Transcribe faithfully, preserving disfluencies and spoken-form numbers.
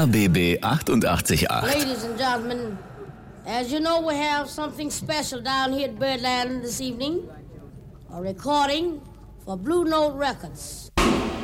R B B achtundachtzig Komma acht. Ladies and gentlemen, as you know, we have something special down here at Birdland this evening. A recording for Blue Note Records.